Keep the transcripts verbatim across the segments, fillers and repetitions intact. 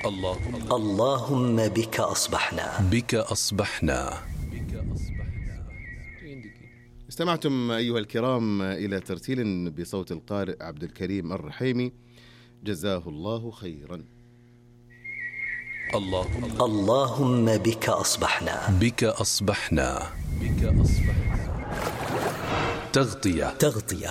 اللهم اللهم بك أصبحنا بك أصبحنا. استمعتم أيها الكرام إلى ترتيل بصوت القارئ عبد الكريم الرحيمي، جزاه الله خيرا. اللهم اللهم بك أصبحنا بك أصبحنا بك أصبحنا. تغطية تغطية.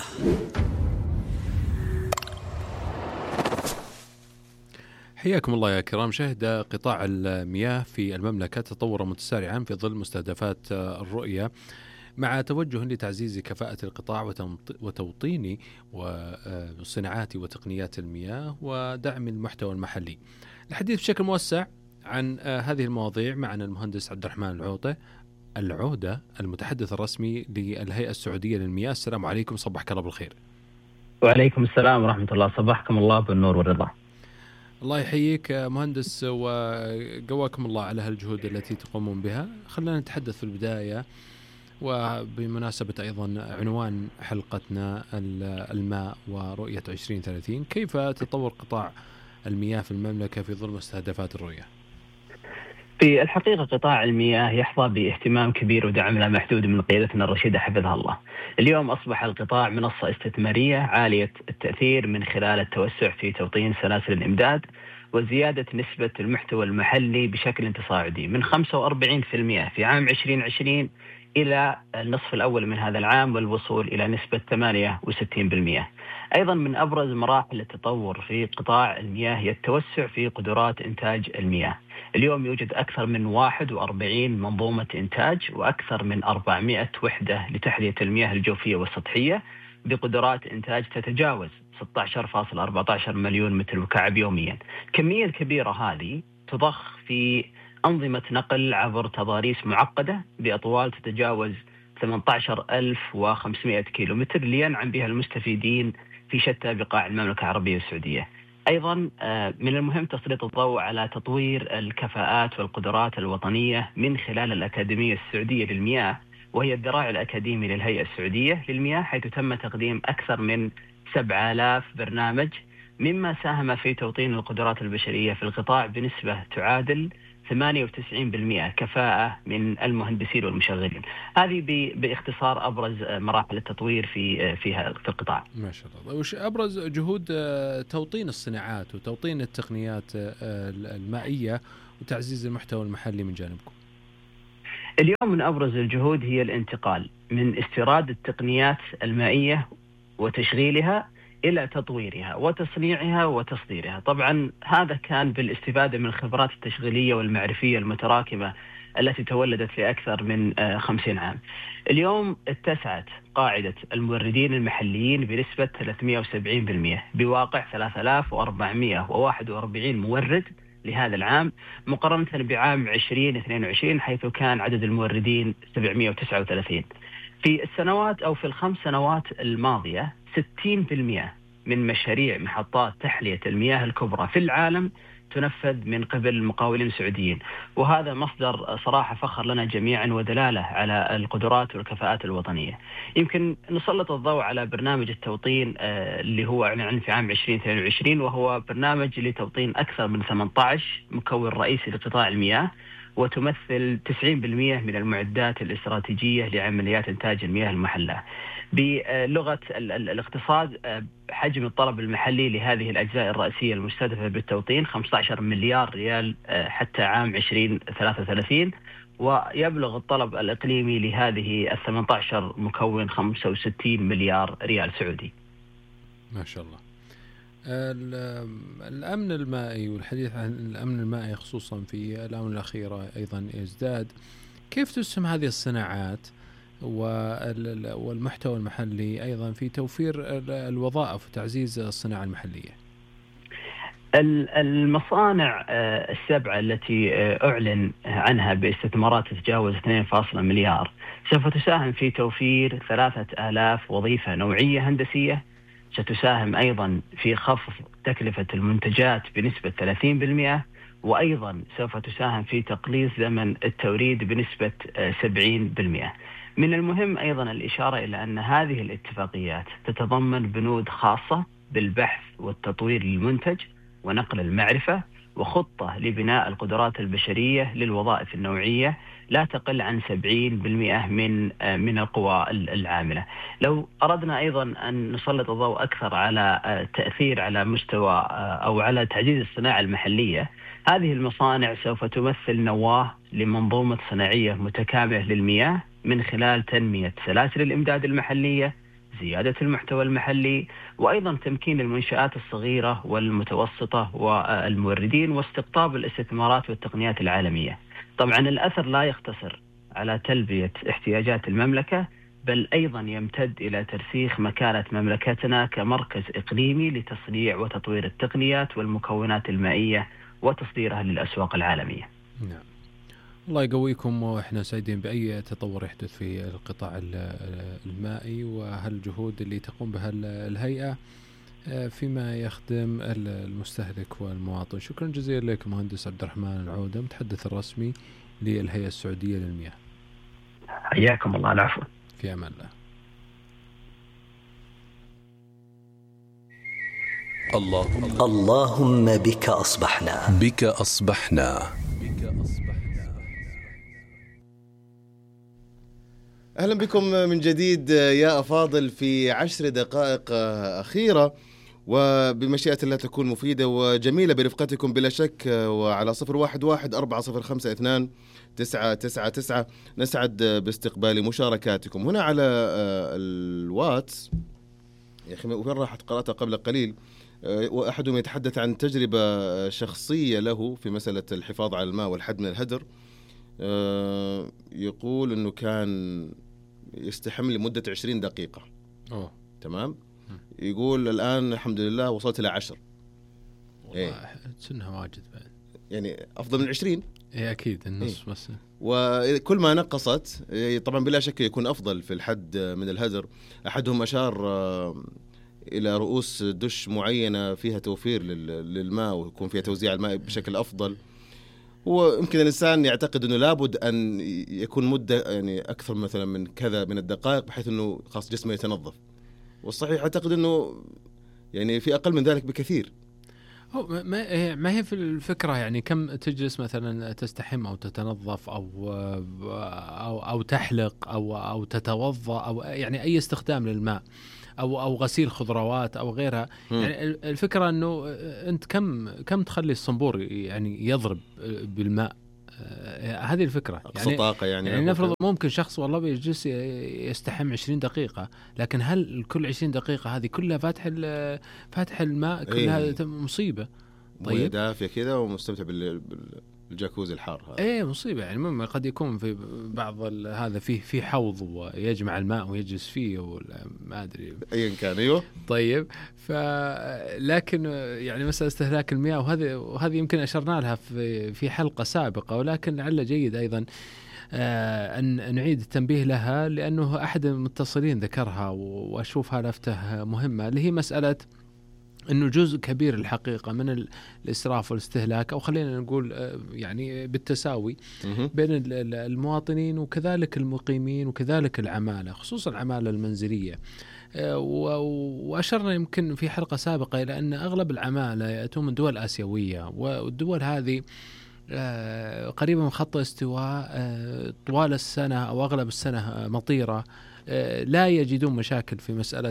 حياكم الله يا كرام. شهد قطاع المياه في المملكة تطورا متسارعا في ظل مستهدفات الرؤية، مع توجه لتعزيز كفاءة القطاع وتوطين وصناعات وتقنيات المياه ودعم المحتوى المحلي. الحديث بشكل موسع عن هذه المواضيع معنا المهندس عبد الرحمن العوضة العودة المتحدث الرسمي للهيئة السعودية للمياه. السلام عليكم، صبحك الله بالخير. وعليكم السلام ورحمة الله، صبحكم الله بالنور والرضا. الله يحييك مهندس وقواكم الله على هالجهود التي تقومون بها. خلينا نتحدث في البداية، وبمناسبة أيضا عنوان حلقتنا الماء ورؤية عشرين ثلاثين، كيف تطور قطاع المياه في المملكة في ظل مستهدفات الرؤية؟ في الحقيقة قطاع المياه يحظى باهتمام كبير ودعم لا محدود من قيادتنا الرشيدة حفظها الله. اليوم أصبح القطاع منصة استثمارية عالية التأثير من خلال التوسع في توطين سلاسل الإمداد وزيادة نسبة المحتوى المحلي بشكل تصاعدي من خمسة وأربعين بالمئة في عام عشرين عشرين إلى النصف الأول من هذا العام والوصول إلى نسبة ثمانية وستين بالمئة. أيضا من أبرز مراحل التطور في قطاع المياه هي التوسع في قدرات إنتاج المياه. اليوم يوجد أكثر من واحد وأربعين منظومة إنتاج وأكثر من أربعمئة وحدة لتحلية المياه الجوفية والسطحية بقدرات إنتاج تتجاوز ستة عشر فاصلة أربعة عشر مليون متر مكعب يوميا. كمية الكبيرة هذه تضخ في أنظمة نقل عبر تضاريس معقدة بأطوال تتجاوز ثمانية عشر ألف وخمسمئة كيلومتر لينعم بها المستفيدين في شتى بقاع المملكة العربية السعودية. أيضا من المهم تسليط الضوء على تطوير الكفاءات والقدرات الوطنية من خلال الأكاديمية السعودية للمياه، وهي الذراع الأكاديمي للهيئة السعودية للمياه، حيث تم تقديم أكثر من سبعة آلاف برنامج، مما ساهم في توطين القدرات البشرية في القطاع بنسبة تعادل ثمانية وتسعين بالمئة كفاءة من المهندسين والمشغلين. هذه باختصار أبرز مراحل التطوير في فيها في القطاع. ما شاء الله. وش أبرز جهود توطين الصناعات وتوطين التقنيات المائية وتعزيز المحتوى المحلي من جانبكم؟ اليوم من أبرز الجهود هي الانتقال من استيراد التقنيات المائية وتشغيلها إلى تطويرها وتصنيعها وتصديرها. طبعا هذا كان بالاستفادة من الخبرات التشغيلية والمعرفية المتراكمة التي تولدت لأكثر من خمسين عام. اليوم اتسعت قاعدة الموردين المحليين بنسبة ثلاثمئة وسبعين بالمئة بواقع ثلاثة آلاف وأربعمئة وواحد وأربعين مورد لهذا العام، مقارنة بعام عشرين اثنين وعشرين حيث كان عدد الموردين سبعمئة وتسعة وثلاثين. في السنوات أو في الخمس سنوات الماضية ستين بالمئة من مشاريع محطات تحلية المياه الكبرى في العالم تنفذ من قبل المقاولين السعوديين، وهذا مصدر صراحة فخر لنا جميعا ودلالة على القدرات والكفاءات الوطنية. يمكن نسلط الضوء على برنامج التوطين اللي هو أعلن في عام عشرين اثنين وعشرين، وهو برنامج لتوطين أكثر من ثمانية عشر مكون رئيسي لقطاع المياه، وتمثل تسعين بالمئة من المعدات الاستراتيجية لعمليات إنتاج المياه المحلة. بلغة الاقتصاد حجم الطلب المحلي لهذه الأجزاء الرئيسية المستهدفة بالتوطين خمسة عشر مليار ريال حتى عام عشرين ثلاثة وثلاثين، ويبلغ الطلب الإقليمي لهذه الثمانية عشر مكون خمسة وستين مليار ريال سعودي. ما شاء الله. الأمن المائي والحديث عن الأمن المائي خصوصا في الآونة الأخيرة أيضا يزداد. كيف تسهم هذه الصناعات والمحتوى المحلي أيضا في توفير الوظائف وتعزيز الصناعة المحلية؟ المصانع السبعة التي أعلن عنها باستثمارات تتجاوز اثنين فاصلة مليار سوف تساهم في توفير ثلاثة آلاف وظيفة نوعية هندسية. ستساهم أيضا في خفض تكلفة المنتجات بنسبة ثلاثين بالمئة، وأيضا سوف تساهم في تقليص زمن التوريد بنسبة سبعين بالمئة. من المهم أيضا الإشارة إلى أن هذه الاتفاقيات تتضمن بنود خاصة بالبحث والتطوير للمنتج ونقل المعرفة وخطة لبناء القدرات البشرية للوظائف النوعية لا تقل عن سبعين بالمئة من من القوى العاملة. لو أردنا أيضا أن نسلط الضوء أكثر على التأثير على مستوى أو على تعزيز الصناعة المحلية، هذه المصانع سوف تمثل نواة لمنظومة صناعية متكاملة للمياه من خلال تنمية سلاسل الإمداد المحلية، زيادة المحتوى المحلي، وأيضا تمكين المنشآت الصغيرة والمتوسطة والموردين واستقطاب الاستثمارات والتقنيات العالمية. طبعا الأثر لا يقتصر على تلبية احتياجات المملكة، بل أيضا يمتد إلى ترسيخ مكانة مملكتنا كمركز إقليمي لتصنيع وتطوير التقنيات والمكونات المائية وتصديرها للأسواق العالمية. نعم. الله يقويكم، وإحنا سعيدين بأي تطور يحدث في القطاع المائي وهالجهود اللي تقوم بها الهيئة فيما يخدم المستهلك والمواطن. شكرا جزيلا لك مهندس عبد الرحمن العودة، متحدث الرسمي للهيئة السعودية للمياه. حياكم الله. العفو. في أمان الله. اللهم اللهم بك أصبحنا بك أصبحنا أهلا بكم من جديد يا أفاضل في عشر دقائق أخيرة، وبمشيئة الله تكون مفيدة وجميلة برفقتكم بلا شك، وعلى صفر واحد واحد أربعة صفر خمسة اثنان تسعة تسعة تسعة نسعد باستقبال مشاركاتكم هنا على الواتس. يا أخي وين راحت؟ قرأتها قبل قليل، وأحدهم يتحدث عن تجربة شخصية له في مسألة الحفاظ على الماء والحد من الهدر. يقول أنه كان يستحم لمدة عشرين دقيقة. أوه. تمام. يقول الآن الحمد لله وصلت إلى عشر. والله سنها واجد بعد، يعني أفضل من عشرين. إيه أكيد النص. إيه. بس وكل ما نقصت طبعا بلا شك يكون أفضل في الحد من الهدر. أحدهم أشار إلى رؤوس دش معينة فيها توفير للماء ويكون فيها توزيع الماء بشكل أفضل. ويمكن الإنسان يعتقد أنه لابد أن يكون مدة يعني أكثر مثلا من كذا من الدقائق بحيث أنه خاص جسمه يتنظف، والصحيح أعتقد أنه يعني في أقل من ذلك بكثير. ما ما هي في الفكرة يعني كم تجلس مثلا تستحم أو تتنظف أو أو أو تحلق أو أو تتوضأ أو يعني أي استخدام للماء أو أو غسيل خضروات أو غيرها. م. يعني الفكرة إنه أنت كم كم تخلي الصنبور يعني يضرب بالماء، هذه الفكرة. يعني طاقة يعني, يعني نفرض ممكن شخص والله بيجلس يستحم عشرين دقيقة، لكن هل كل عشرين دقيقة هذه كلها فاتح فاتح الماء كلها ايه مصيبة. طيب دافية كده ومستمتع بال الجاكوزي الحار هذا. ايه مصيبه يعني. مما قد يكون في بعض هذا فيه في حوض ويجمع الماء ويجلس فيه ولا ما ادري ايا كان. ايوه طيب. ف لكن يعني مساله استهلاك المياه وهذه وهذه يمكن اشرنا لها في في حلقه سابقه، ولكن لعل جيد ايضا آه ان نعيد التنبيه لها، لانه احد المتصلين ذكرها واشوفها لفته مهمه، اللي هي مساله إنه جزء كبير الحقيقة من الإسراف والاستهلاك، أو خلينا نقول يعني بالتساوي بين المواطنين وكذلك المقيمين وكذلك العمالة، خصوصا العمالة المنزلية. وأشرنا يمكن في حلقة سابقة إلى أن أغلب العمالة يأتون من دول آسيوية، والدول هذه قريبة من خط استواء طوال السنة أو أغلب السنة مطيرة، لا يجدون مشاكل في مسألة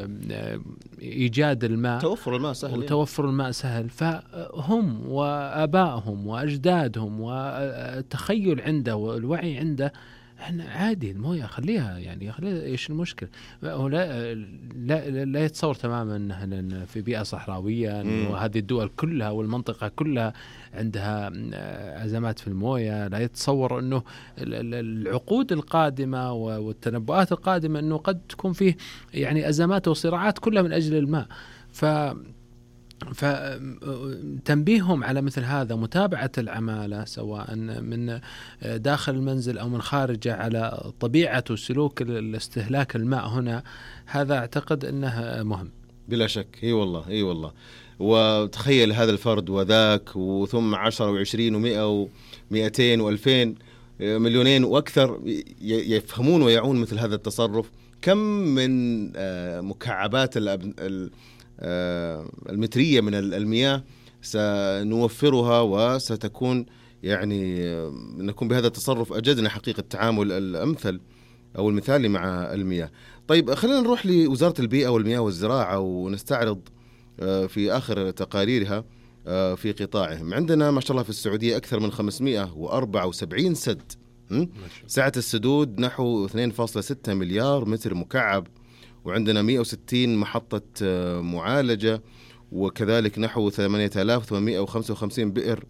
إيجاد الماء، توفر الماء سهل وتوفر الماء سهل. فهم وآبائهم وأجدادهم والتخيل عنده والوعي عنده احنا عادي المويه خليها يعني خليها، ايش المشكله؟ هو لا لا, لا يتصور تماما انه في بيئه صحراويه وهذه الدول كلها والمنطقه كلها عندها ازمات في المويه. لا يتصور انه العقود القادمه والتنبؤات القادمه انه قد تكون فيه يعني ازمات وصراعات كلها من اجل الماء. ف فتنبيههم على مثل هذا، متابعة العمالة سواء من داخل المنزل أو من خارجه على طبيعة وسلوك الاستهلاك الماء هنا، هذا أعتقد أنه مهم بلا شك. اي والله اي والله. وتخيل هذا الفرد وذاك وثم عشرة وعشرين ومئة ومئتين وألفين مليونين وأكثر يفهمون ويعون مثل هذا التصرف. كم من مكعبات المترية من المياه سنوفرها وستكون يعني نكون بهذا التصرف أجدنا حقيقة التعامل الأمثل أو المثالي مع المياه. طيب خلينا نروح لوزارة البيئة والمياه والزراعة ونستعرض في آخر تقاريرها في قطاعهم. عندنا ما شاء الله في السعودية أكثر من خمسمائة وأربعة وسبعين سد، سعة السدود نحو اثنين فاصلة ستة مليار متر مكعب، وعندنا مئة وستين محطة معالجة، وكذلك نحو ثمانية آلاف وثمانمائة وخمسة وخمسين بئر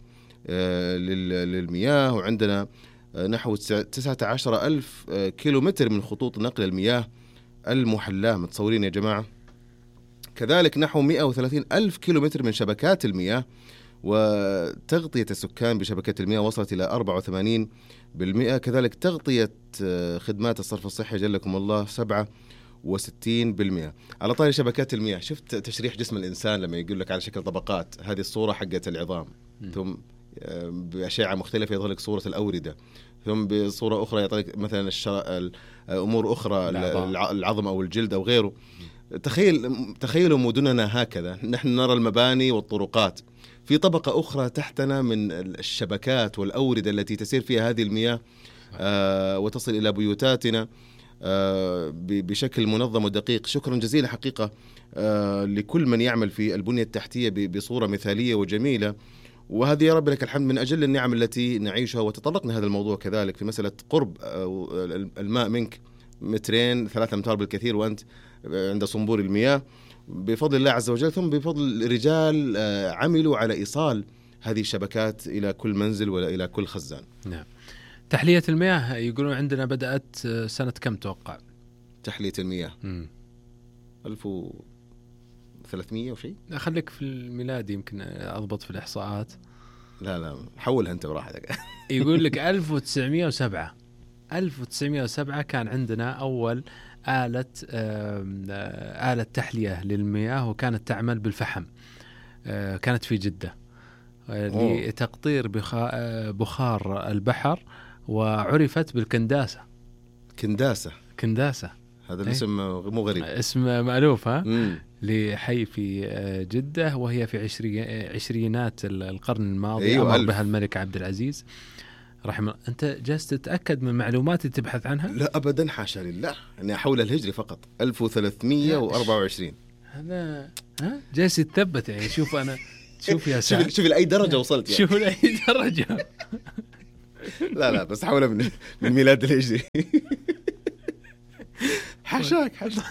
للمياه، وعندنا نحو تسعة عشر ألف كيلومتر من خطوط نقل المياه المحلاة. متصورين يا جماعة؟ كذلك نحو مئة وثلاثين ألف كيلومتر من شبكات المياه، وتغطية السكان بشبكة المياه وصلت إلى أربعة وثمانين بالمئة. كذلك تغطية خدمات الصرف الصحي جلكم الله سبعة وستين بالمئة. على طاري شبكات المياه، شفت تشريح جسم الإنسان لما يقول لك على شكل طبقات؟ هذه الصورة حقت العظام، م. ثم بأشعة مختلفة يظهر لك صورة الأوردة، ثم بصورة أخرى يعطيك مثلا الشر... أمور أخرى العظم أو الجلد أو غيره. تخيل تخيلوا مدننا هكذا، نحن نرى المباني والطرقات، في طبقة أخرى تحتنا من الشبكات والأوردة التي تسير فيها هذه المياه آه وتصل إلى بيوتاتنا آه بشكل منظم ودقيق. شكرا جزيلا حقيقة آه لكل من يعمل في البنية التحتية بصورة مثالية وجميلة، وهذه يا رب لك الحمد من أجل النعم التي نعيشها. وتطرقنا هذا الموضوع كذلك في مسألة قرب الماء منك مترين ثلاثة أمتار بالكثير وأنت عند صنبور المياه بفضل الله عز وجل، ثم بفضل رجال عملوا على إيصال هذه الشبكات إلى كل منزل وإلى كل خزان. نعم. تحلية المياه يقولون عندنا بدأت سنة كم توقع؟ تحلية المياه ألف وثلاثمائة وشيء. أخليك في الميلاد يمكن أضبط في الإحصاءات. لا لا حولها أنت براحتك. يقول لك ألف وتسعمائة وسبعة ألف وتسعمائة وسبعة كان عندنا أول آلة آلة تحلية للمياه، وكانت تعمل بالفحم، كانت في جدة لتقطير بخار البحر، وعرفت بالكنداسة. كنداسة كنداسة هذا الاسم مو غريب، اسم مألوف ها لحي في جدة، وهي في عشري عشرينات القرن الماضي. أيوة أمر بها الملك عبد العزيز رحمه. أنت جالس تتأكد من معلومات تبحث عنها؟ لا أبدا حاشا لله، أنا حول الهجري فقط ألف وثلاثمائة وأربعة وعشرين. هذا ها جالس يتثبت يعني. شوف أنا شوف يا سعد، شوف لأي درجة وصلت يعني. شوف لأي درجة. لا لا بس حولها من من ميلاد الهجري. حاشاك حاشاك.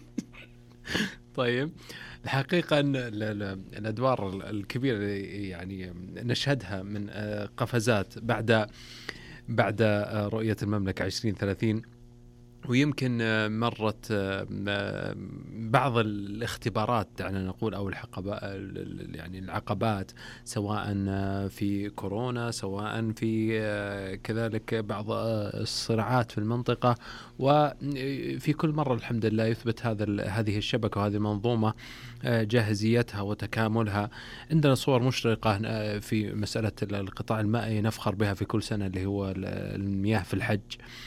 طيب الحقيقة أن الأدوار الكبيرة يعني نشهدها من قفزات بعد بعد رؤية المملكة عشرين ثلاثين، ويمكن مرت بعض الاختبارات دعنا نقول أو العقبات يعني العقبات، سواء في كورونا سواء في كذلك بعض الصراعات في المنطقة، وفي كل مرة الحمد لله يثبت هذا هذه الشبكة وهذه المنظومة جاهزيتها وتكاملها. عندنا صور مشرقة في مسألة القطاع المائي نفخر بها في كل سنة، اللي هو المياه في الحج.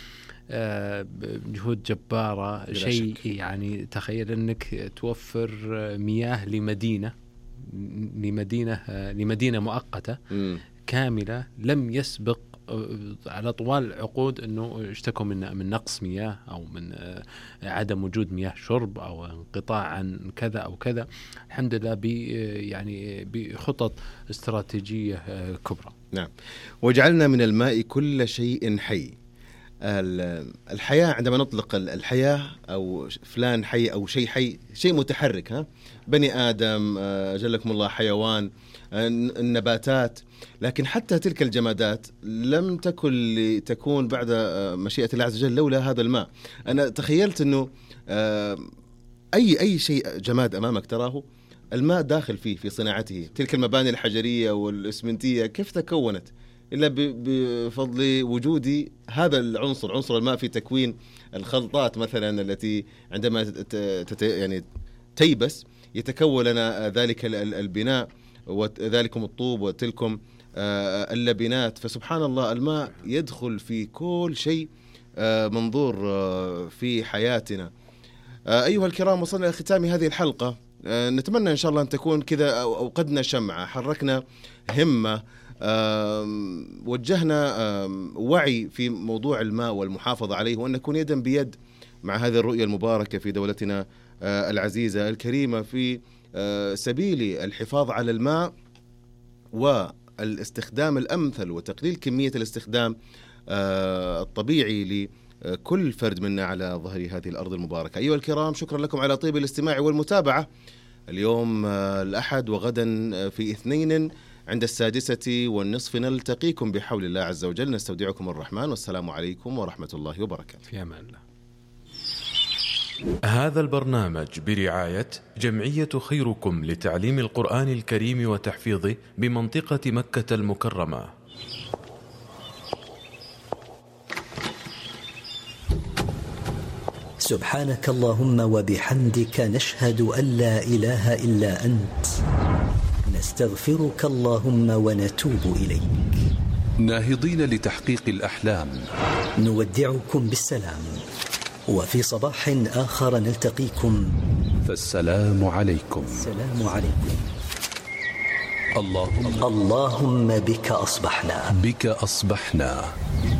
جهود جبارة، شيء يعني تخيل أنك توفر مياه لمدينة لمدينة لمدينة مؤقتة م. كاملة لم يسبق على طوال العقود أنه اشتكوا من من نقص مياه أو من عدم وجود مياه شرب أو انقطاع عن كذا أو كذا. الحمد لله ب يعني بخطط استراتيجية كبرى. نعم. وجعلنا من الماء كل شيء حي. الحياة عندما نطلق الحياة أو فلان حي أو شيء حي، شيء متحرك، ها بني آدم جلكم الله، حيوان، النباتات، لكن حتى تلك الجمادات لم تكن لتكون بعد مشيئة الله عز وجل لولا هذا الماء. أنا تخيلت أنه أي أي شيء جماد أمامك تراه الماء داخل فيه في صناعته. تلك المباني الحجرية والإسمنتية كيف تكونت؟ إلا بفضل وجود هذا العنصر، عنصر الماء، في تكوين الخلطات مثلا التي عندما تت يعني تيبس يتكون لنا ذلك البناء وذلكم الطوب وتلكم اللبنات. فسبحان الله الماء يدخل في كل شيء منظور في حياتنا. أيها الكرام، وصلنا إلى ختام هذه الحلقة، نتمنى إن شاء الله أن تكون كذا أوقدنا شمعة، حركنا همة، وجهنا وعي في موضوع الماء والمحافظة عليه، وأن نكون يدا بيد مع هذه الرؤية المباركة في دولتنا العزيزة الكريمة في سبيل الحفاظ على الماء والاستخدام الأمثل وتقليل كمية الاستخدام الطبيعي لكل فرد منا على ظهر هذه الأرض المباركة. أيها الكرام، شكرا لكم على طيب الاستماع والمتابعة. اليوم الأحد وغدا في اثنين عند السادسة والنصف نلتقيكم بحول الله عز وجل. نستودعكم الرحمن، والسلام عليكم ورحمة الله وبركاته. في أمان الله. هذا البرنامج برعاية جمعية خيركم لتعليم القرآن الكريم وتحفيظه بمنطقة مكة المكرمة. سبحانك اللهم وبحمدك، نشهد أن لا إله إلا أنت، نستغفرك اللهم ونتوب إليك. ناهضين لتحقيق الأحلام، نودعكم بالسلام، وفي صباح آخر نلتقيكم، فالسلام عليكم. السلام عليكم. اللهم اللهم بك أصبحنا بك أصبحنا